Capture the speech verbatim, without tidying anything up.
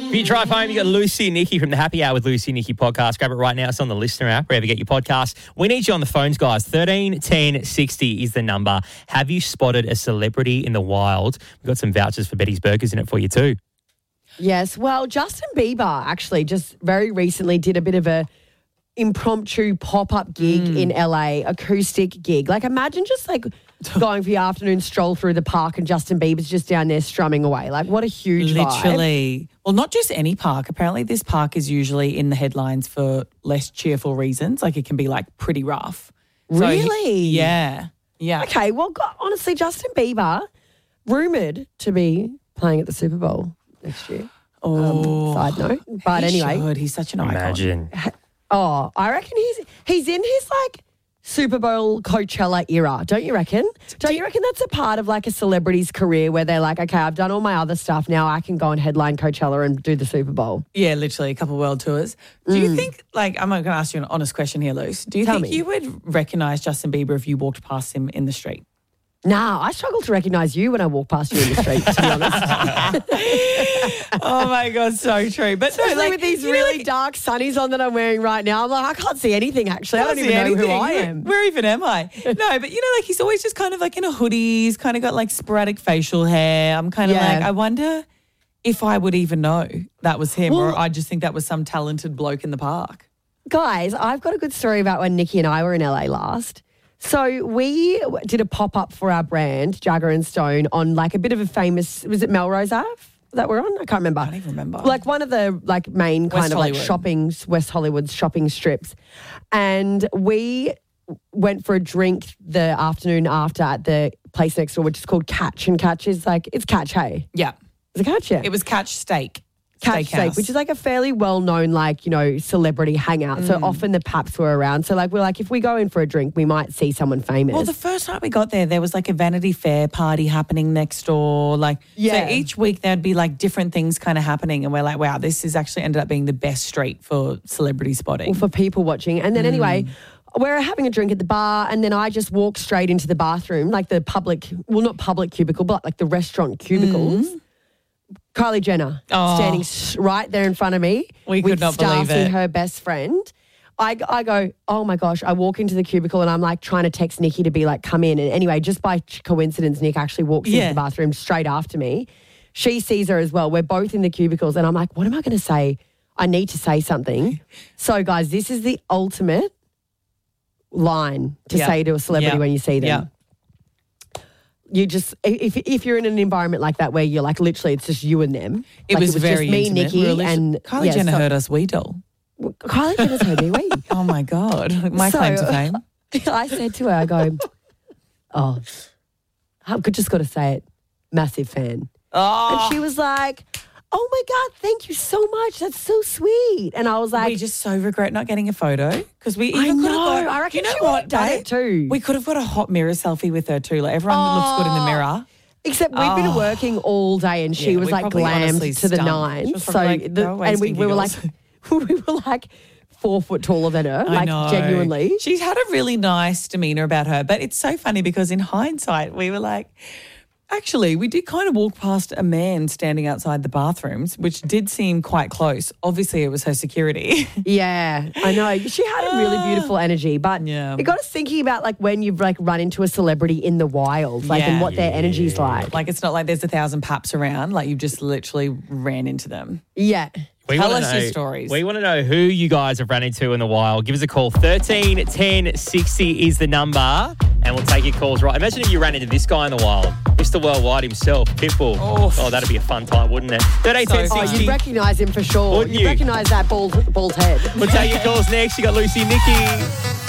If you drive home, you got Lucy and Nikki from the Happy Hour with Lucy and Nikki podcast. Grab it right now. It's on the Listener app, wherever you get your podcasts. We need you on the phones, guys. thirteen ten sixty is the number. Have you spotted a celebrity in the wild? We've got some vouchers for Betty's Burgers in it for you too. Yes. Well, Justin Bieber actually just very recently did a bit of a impromptu pop-up gig mm. in L A, acoustic gig. Like imagine just like going for your afternoon stroll through the park and Justin Bieber's just down there strumming away. Like what a huge Literally. vibe. Well, not just any park. Apparently this park is usually in the headlines for less cheerful reasons. Like it can be like pretty rough. So Really? he- yeah. Yeah. Okay, well, God, honestly, Justin Bieber, rumoured to be playing at the Super Bowl next year. Oh. Um, side note. But He anyway. should. He's such an icon. Imagine. Oh, I reckon he's he's in his like Super Bowl Coachella era, don't you reckon? Don't you reckon that's a part of like a celebrity's career where they're like, okay, I've done all my other stuff, now I can go and headline Coachella and do the Super Bowl? Yeah, literally a couple of world tours. Do you think, like, I'm going to ask you an honest question here, Luce. Do you Tell think me. you would recognise Justin Bieber if you walked past him in the street? Nah, I struggle to recognise you when I walk past you in the street, to be honest. Oh, my God, so true. But no, Especially like, with these you know, really like, dark sunnies on that I'm wearing right now. I'm like, I can't see anything, actually. I don't can't even see know who anything. I Where- am. Where even am I? No, but you know, like he's always just kind of like in a hoodie. He's kind of got like sporadic facial hair. I'm kind of Yeah. like, I wonder if I would even know that was him Well- or I just think that was some talented bloke in the park. Guys, I've got a good story about when Nikki and I were in L A last. So we did a pop-up for our brand, Jagger and Stone, on like a bit of a famous, was it Melrose Ave that we're on? I can't remember. I don't even remember. Like one of the like main kind West of Hollywood. like shopping, West Hollywood shopping strips. And we went for a drink the afternoon after at the place next door, which is called Catch. And Catch is like, it's Catch, hey? Yeah. Is it Catch, yeah? It was Catch Steak. Catch Steak, which is like a fairly well-known, like, you know, celebrity hangout. So often the Paps were around. So, like, we're like, if we go in for a drink, we might see someone famous. Well, the first night we got there, there was like a Vanity Fair party happening next door. Like, Yeah. so each week there'd be like different things kind of happening. And we're like, wow, this has actually ended up being the best street for celebrity spotting. Or for people watching. And then anyway, we're having a drink at the bar and then I just walk straight into the bathroom, like the public, well, not public cubicle, but like the restaurant cubicles. Kylie Jenner Oh. standing s- right there in front of me. We could with not believe Stacy, it. her best friend. I, I go, oh my gosh, I walk into the cubicle and I'm like trying to text Nikki to be like, come in. And anyway, just by coincidence, Nick actually walks Yeah. into the bathroom straight after me. She sees her as well. We're both in the cubicles and I'm like, what am I going to say? I need to say something. So guys, this is the ultimate line to Yeah. say to a celebrity Yeah. when you see them. Yeah. You just, if if you're in an environment like that where you're like, literally, it's just you and them. It Like, was very just me, intimate. Nikki, We were literally- and Kylie yeah, Jenner so- heard us wee doll. Kylie Jenner's heard me wee. Oh my God. My So- claim to fame. I said to her, I go, oh, I've just got to say it, massive fan. Oh, And she was like, oh my God, thank you so much. That's so sweet. And I was like, we just so regret not getting a photo because we even I could know. have got, I reckon you know she what, would've done babe? it too. We could have got a hot mirror selfie with her too. Like everyone looks good in the mirror. except we'd been Oh. working all day and she Yeah, was we like probably honestly glammed to the stunk. nine. She was So, probably like, the, "Go away, and we, stinky we were like, girls." we were like four foot taller than her, I like know. genuinely. She's had a really nice demeanor about her, but it's so funny because in hindsight, we were like, actually, we did kind of walk past a man standing outside the bathrooms, which did seem quite close. Obviously, it was her security. Yeah, I know. She had a really beautiful energy, but Yeah. it got us thinking about like when you've like run into a celebrity in the wild, like and Yeah. what their energy's like. Like, it's not like there's a thousand paps around. Like, you just literally ran into them. Yeah. We Tell wanna us your know- stories. We want to know who you guys have run into in the wild. Give us a call. thirteen ten sixty is the number, and we'll take your calls right. Imagine if you ran into this guy in the wild, Mister Worldwide himself, Pitbull. Oof. Oh, that'd be a fun time, wouldn't it? thirteen ten So Oh, sixty. you'd recognise him for sure. Wouldn't You'd you? recognise that bald, bald head. We'll take your calls next. You got Lucy and Nikki.